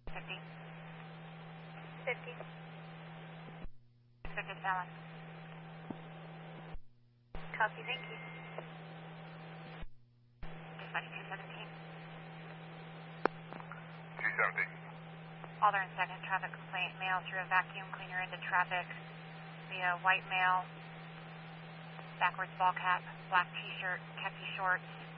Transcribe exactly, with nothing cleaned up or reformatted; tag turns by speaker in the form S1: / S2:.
S1: fifty.
S2: fifty.
S1: Expected Fallon.
S2: Copy, thank you.
S1: Dispatch two seventeen.
S3: two seventeen.
S1: Alder and second traffic complaint. Male threw a vacuum cleaner into traffic via white male, backwards ball cap, black t-shirt, khaki shorts,